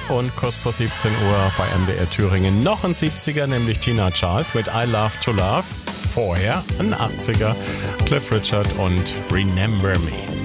und kurz vor 17 Uhr bei MDR Thüringen noch ein 70er, nämlich Tina Charles mit I Love to Love. Vorher ein 80er, Cliff Richard und Remember Me.